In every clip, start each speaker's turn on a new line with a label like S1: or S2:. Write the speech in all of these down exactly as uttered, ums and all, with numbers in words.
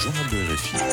S1: journal de R F I.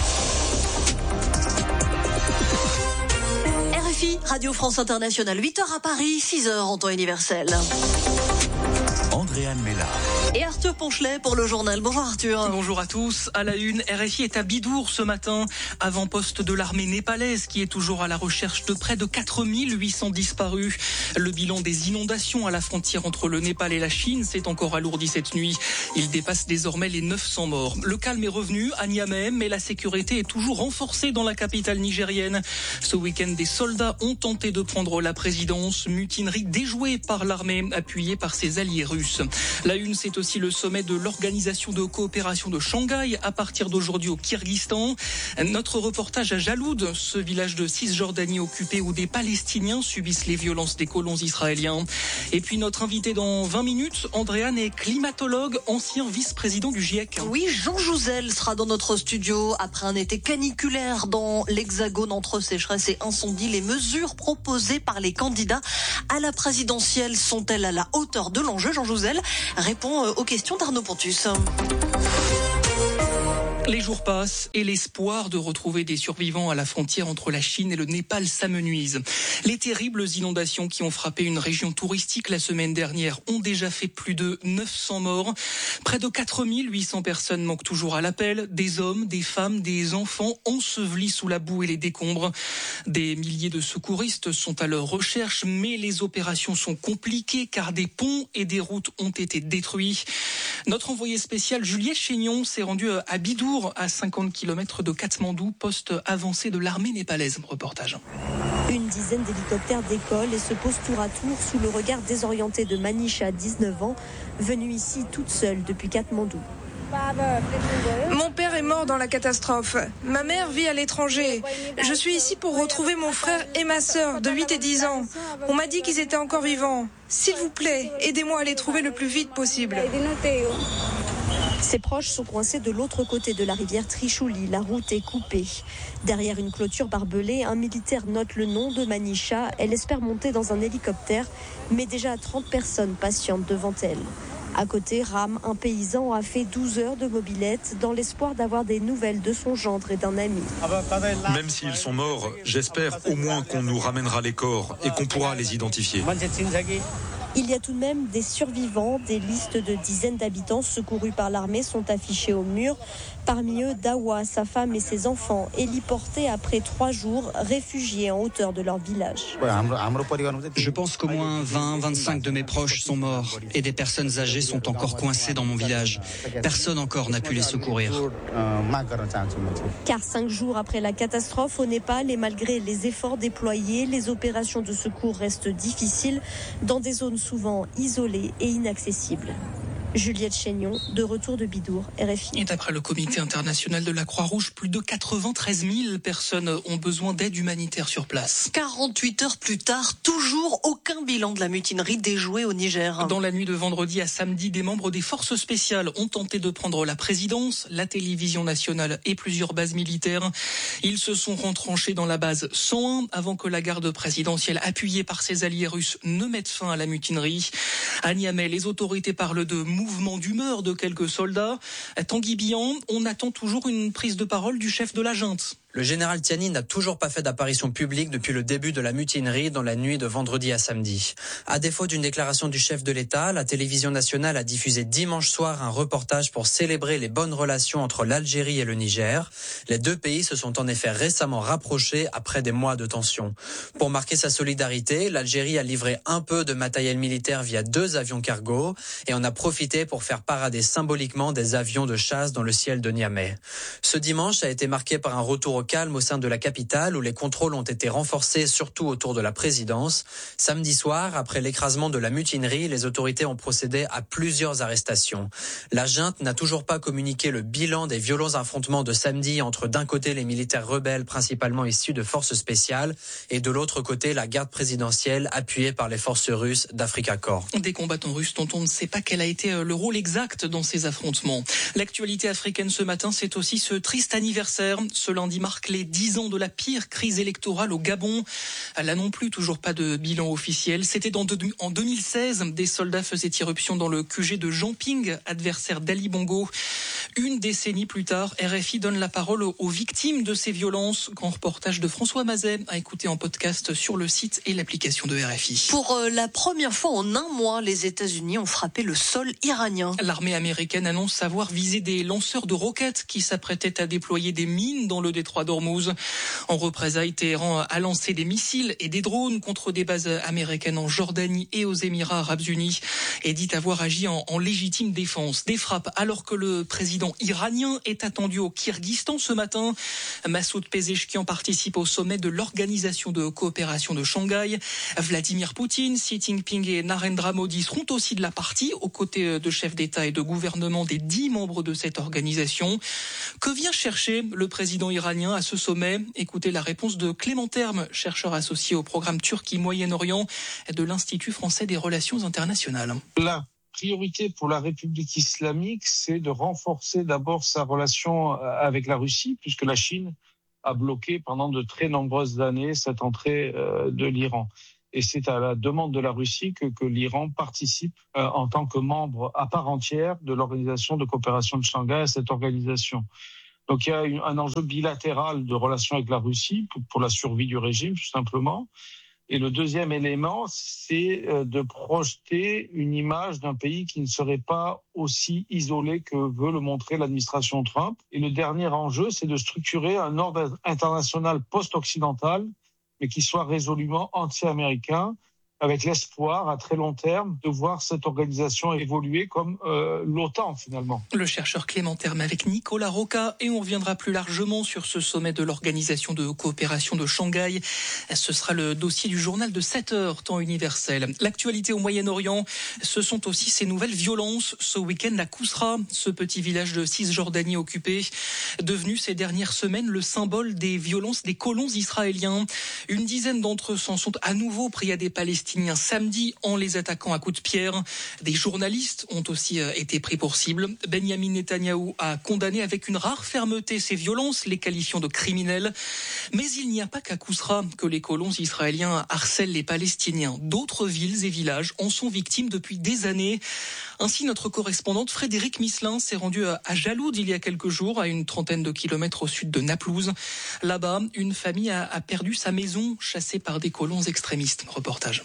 S2: R F I, Radio France Internationale, huit heures à Paris, six heures en temps universel.
S1: Andréane Mélard.
S2: Et Arthur Ponchelet pour le journal. Bonjour Arthur.
S3: Bonjour à tous. À la une, R F I est à Bidour ce matin, avant-poste de l'armée népalaise qui est toujours à la recherche de près de quatre mille huit cents disparus. Le bilan des inondations à la frontière entre le Népal et la Chine s'est encore alourdi cette nuit. Il dépasse désormais les neuf cents morts. Le calme est revenu à Niamey, mais la sécurité est toujours renforcée dans la capitale nigérienne. Ce week-end, des soldats ont tenté de prendre la présidence. Mutinerie déjouée par l'armée, appuyée par ses alliés russes. La une, c'est aussi le sommet de l'Organisation de coopération de Shanghai à partir d'aujourd'hui au Kyrgyzstan. Notre reportage à Jaloud, ce village de Cisjordanie occupé où des Palestiniens subissent les violences des colons israéliens. Et puis notre invité dans vingt minutes, Andréane est climatologue, ancien vice-président du GIEC.
S2: Oui, Jean Jouzel sera dans notre studio après un été caniculaire dans l'Hexagone entre sécheresse et incendie. Les mesures proposées par les candidats à la présidentielle sont-elles à la hauteur de l'enjeu? Jean Jouzel répond aux questions d'Arnaud Pontus.
S3: Les jours passent et l'espoir de retrouver des survivants à la frontière entre la Chine et le Népal s'amenuise. Les terribles inondations qui ont frappé une région touristique la semaine dernière ont déjà fait plus de neuf cents morts. Près de quatre mille huit cents personnes manquent toujours à l'appel. Des hommes, des femmes, des enfants ensevelis sous la boue et les décombres. Des milliers de secouristes sont à leur recherche, mais les opérations sont compliquées car des ponts et des routes ont été détruits. Notre envoyé spécial Juliette Chénion s'est rendu à Bidour, à cinquante kilomètres de Katmandou, poste avancé de l'armée népalaise. Reportage.
S4: Une dizaine d'hélicoptères décollent et se posent tour à tour sous le regard désorienté de Manisha, dix-neuf ans, venue ici toute seule depuis Katmandou.
S5: Mon père est mort dans la catastrophe. Ma mère vit à l'étranger. Je suis ici pour retrouver mon frère et ma sœur de huit et dix ans. On m'a dit qu'ils étaient encore vivants. S'il vous plaît, aidez-moi à les trouver le plus vite possible.
S4: Ses proches sont coincés de l'autre côté de la rivière Trichouli. La route est coupée. Derrière une clôture barbelée, un militaire note le nom de Manisha. Elle espère monter dans un hélicoptère, mais déjà trente personnes patientent devant elle. À côté, Ram, un paysan, a fait douze heures de mobilette dans l'espoir d'avoir des nouvelles de son gendre et d'un ami.
S6: Même s'ils sont morts, j'espère au moins qu'on nous ramènera les corps et qu'on pourra les identifier.
S4: Il y a tout de même des survivants. Des listes de dizaines d'habitants secourus par l'armée sont affichées au mur. Parmi eux, Dawa, sa femme et ses enfants, héliportés après trois jours, réfugiés en hauteur de leur village.
S7: Je pense qu'au moins vingt à vingt-cinq de mes proches sont morts et des personnes âgées sont encore coincées dans mon village. Personne encore n'a pu les secourir.
S4: Car cinq jours après la catastrophe au Népal et malgré les efforts déployés, les opérations de secours restent difficiles dans des zones souvent isolées et inaccessibles. Juliette Chénion, de retour de Bidour, R F I.
S3: Et d'après le comité international de la Croix-Rouge, plus de quatre-vingt-treize mille personnes ont besoin d'aide humanitaire sur place.
S2: quarante-huit heures plus tard, toujours aucun bilan de la mutinerie déjouée au Niger.
S3: Dans la nuit de vendredi à samedi, des membres des forces spéciales ont tenté de prendre la présidence, la télévision nationale et plusieurs bases militaires. Ils se sont retranchés dans la base cent un avant que la garde présidentielle, appuyée par ses alliés russes, ne mette fin à la mutinerie. À Niamey, les autorités parlent de mouvement d'humeur de quelques soldats. À Tanguy Bihan, on attend toujours une prise de parole du chef de la junte.
S8: Le général Tiani n'a toujours pas fait d'apparition publique depuis le début de la mutinerie dans la nuit de vendredi à samedi. À défaut d'une déclaration du chef de l'État, la télévision nationale a diffusé dimanche soir un reportage pour célébrer les bonnes relations entre l'Algérie et le Niger. Les deux pays se sont en effet récemment rapprochés après des mois de tension. Pour marquer sa solidarité, l'Algérie a livré un peu de matériel militaire via deux avions cargo et en a profité pour faire parader symboliquement des avions de chasse dans le ciel de Niamey. Ce dimanche a été marqué par un retour au calme au sein de la capitale où les contrôles ont été renforcés surtout autour de la présidence. Samedi soir, après l'écrasement de la mutinerie, les autorités ont procédé à plusieurs arrestations. La junte n'a toujours pas communiqué le bilan des violents affrontements de samedi entre d'un côté les militaires rebelles principalement issus de forces spéciales et de l'autre côté la garde présidentielle appuyée par les forces russes d'Africa Corps.
S3: Des combattants russes dont on ne sait pas quel a été le rôle exact dans ces affrontements. L'actualité africaine ce matin, c'est aussi ce triste anniversaire. Ce lundi marque les dix ans de la pire crise électorale au Gabon. Là non plus, toujours pas de bilan officiel. C'était dans de, en deux mille seize, des soldats faisaient irruption dans le Q G de Jean Ping, adversaire d'Ali Bongo. Une décennie plus tard, R F I donne la parole aux, aux victimes de ces violences. Grand reportage de François Mazet à écouter en podcast sur le site et l'application de R F I.
S2: Pour euh, la première fois en un mois, les États-Unis ont frappé le sol iranien.
S3: L'armée américaine annonce avoir visé des lanceurs de roquettes qui s'apprêtaient à déployer des mines dans le détroit d'Ormuz. En représailles, Téhéran a lancé des missiles et des drones contre des bases américaines en Jordanie et aux Émirats arabes unis et dit avoir agi en, en légitime défense. Des frappes alors que le président iranien est attendu au Kirghizstan ce matin. Massoud Pezeshkian participe au sommet de l'Organisation de coopération de Shanghai. Vladimir Poutine, Xi Jinping et Narendra Modi seront aussi de la partie aux côtés de chefs d'État et de gouvernement des dix membres de cette organisation. Que vient chercher le président iranien à ce sommet? Écoutez la réponse de Clément Terme, chercheur associé au programme Turquie-Moyen-Orient de l'Institut français des relations internationales.
S1: La priorité pour la République islamique, c'est de renforcer d'abord sa relation avec la Russie, puisque la Chine a bloqué pendant de très nombreuses années cette entrée de l'Iran. Et c'est à la demande de la Russie que, que l'Iran participe euh, en tant que membre à part entière de l'Organisation de coopération de Shanghai, à cette organisation. Donc il y a une, un enjeu bilatéral de relation avec la Russie pour, pour la survie du régime, tout simplement. Et le deuxième élément, c'est euh, de projeter une image d'un pays qui ne serait pas aussi isolé que veut le montrer l'administration Trump. Et le dernier enjeu, c'est de structurer un ordre international post-occidental mais qui soit résolument anti-américain, avec l'espoir à très long terme de voir cette organisation évoluer comme euh, l'OTAN finalement.
S3: Le chercheur Clément Terme avec Nicolas Roca, et on reviendra plus largement sur ce sommet de l'Organisation de coopération de Shanghai. Ce sera le dossier du journal de sept heures, temps universel. L'actualité au Moyen-Orient, ce sont aussi ces nouvelles violences. Ce week-end à Kousra, ce petit village de Cisjordanie occupé, devenu ces dernières semaines le symbole des violences des colons israéliens. Une dizaine d'entre eux s'en sont à nouveau pris à des Palestiniens samedi en les attaquant à coups de pierre. Des journalistes ont aussi été pris pour cible. Benyamin Netanyahou a condamné avec une rare fermeté ces violences, les qualifiant de criminels. Mais il n'y a pas qu'à Kousra que les colons israéliens harcèlent les Palestiniens. D'autres villes et villages en sont victimes depuis des années. Ainsi, notre correspondante Frédéric Misselin s'est rendue à Jaloud il y a quelques jours, à une trentaine de kilomètres au sud de Naplouse. Là-bas, une famille a, a perdu sa maison, chassée par des colons extrémistes. Reportage.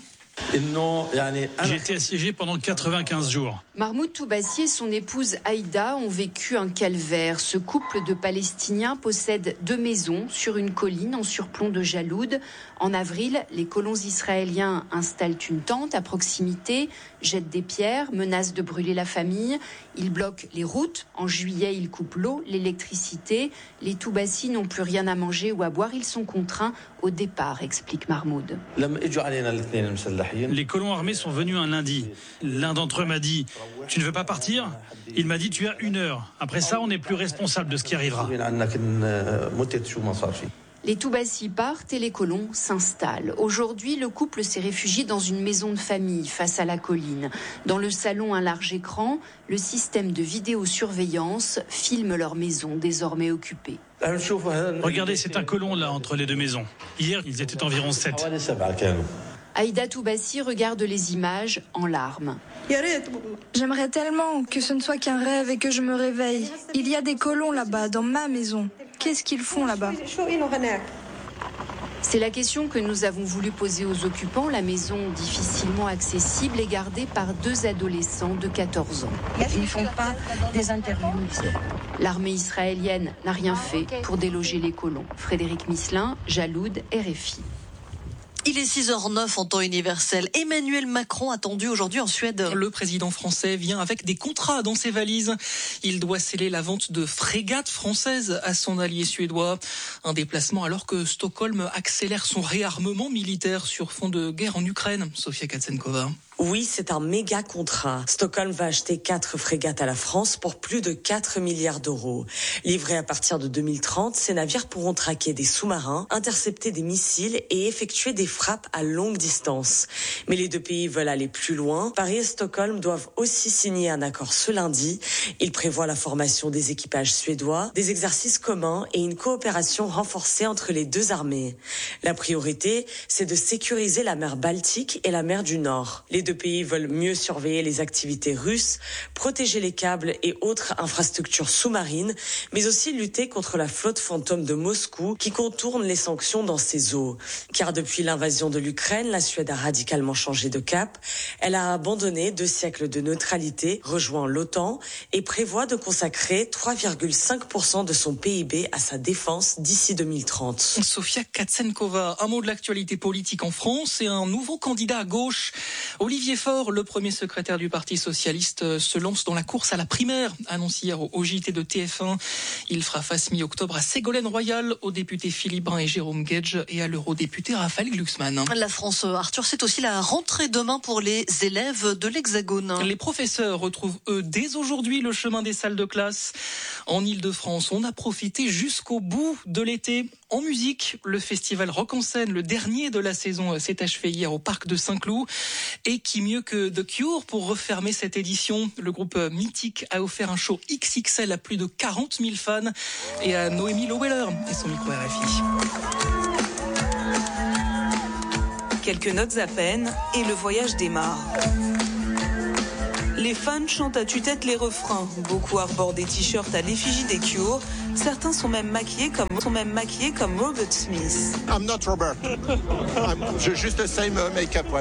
S9: J'ai été assiégé pendant quatre-vingt-quinze jours.
S10: Mahmoud Toubassi et son épouse Aïda ont vécu un calvaire. Ce couple de Palestiniens possède deux maisons sur une colline en surplomb de Jaloud. En avril, les colons israéliens installent une tente à proximité, jettent des pierres, menacent de brûler la famille. Ils bloquent les routes. En juillet, ils coupent l'eau, l'électricité. Les Toubassi n'ont plus rien à manger ou à boire. Ils sont contraints au départ, explique Mahmoud.
S9: Les colons armés sont venus un lundi. L'un d'entre eux m'a dit « Tu ne veux pas partir ?» Il m'a dit « Tu as une heure. Après ça, on n'est plus responsable de ce qui arrivera. »
S10: Les Toubassi partent et les colons s'installent. Aujourd'hui, le couple s'est réfugié dans une maison de famille face à la colline. Dans le salon, un large écran, le système de vidéosurveillance filme leur maison désormais occupée.
S9: Regardez, c'est un colon là entre les deux maisons. Hier, ils étaient environ sept.
S10: Aïda Toubassi regarde les images en larmes.
S5: J'aimerais tellement que ce ne soit qu'un rêve et que je me réveille. Il y a des colons là-bas, dans ma maison. Qu'est-ce qu'ils font là-bas ?
S10: C'est la question que nous avons voulu poser aux occupants. La maison, difficilement accessible, est gardée par deux adolescents de quatorze ans.
S11: Ils ne font pas des interviews ici.
S10: L'armée israélienne n'a rien fait pour déloger les colons. Frédéric Misselin, Jaloud, R F I.
S2: Il est six heures neuf en temps universel. Emmanuel Macron attendu aujourd'hui en Suède.
S3: Le président français vient avec des contrats dans ses valises. Il doit sceller la vente de frégates françaises à son allié suédois. Un déplacement alors que Stockholm accélère son réarmement militaire sur fond de guerre en Ukraine. Sofia Katsenkova.
S12: Oui, c'est un méga contrat. Stockholm va acheter quatre frégates à la France pour plus de quatre milliards d'euros. Livrés à partir de deux mille trente, ces navires pourront traquer des sous-marins, intercepter des missiles et effectuer des frappes à longue distance. Mais les deux pays veulent aller plus loin. Paris et Stockholm doivent aussi signer un accord ce lundi. Il prévoit la formation des équipages suédois, des exercices communs et une coopération renforcée entre les deux armées. La priorité, c'est de sécuriser la mer Baltique et la mer du Nord. Les deux pays veulent mieux surveiller les activités russes, protéger les câbles et autres infrastructures sous-marines, mais aussi lutter contre la flotte fantôme de Moscou qui contourne les sanctions dans ces eaux. Car depuis l'invasion de l'Ukraine, la Suède a radicalement changé de cap. Elle a abandonné deux siècles de neutralité, rejoint l'OTAN et prévoit de consacrer trois virgule cinq pour cent de son P I B à sa défense d'ici deux mille trente.
S3: Sofia Katsenkova, un mot de l'actualité politique en France et un nouveau candidat à gauche. Olivier Faure, le premier secrétaire du Parti socialiste, se lance dans la course à la primaire, annoncé hier au J T de T F un. Il fera face mi-octobre à Ségolène Royal, aux députés Philippe Brun et Jérôme Guedj et à l'eurodéputé Raphaël Glucksmann.
S2: La France, Arthur, c'est aussi la rentrée demain pour les élèves de l'Hexagone.
S3: Les professeurs retrouvent, eux, dès aujourd'hui le chemin des salles de classe. En Ile-de-France, on a profité jusqu'au bout de l'été. En musique, le festival Rock en scène, le dernier de la saison, s'est achevé hier au parc de Saint-Cloud. Et qui mieux que The Cure pour refermer cette édition. Le groupe mythique a offert un show X X L à plus de quarante mille fans et à Noémie Loweller et son micro R F
S13: I. Quelques notes à peine et le voyage démarre. Les fans chantent à tue-tête les refrains. Beaucoup arborent des t-shirts à l'effigie des Cure. Certains sont même maquillés comme, sont même maquillés comme Robert Smith.
S14: I'm not Robert. I'm just the same make-up.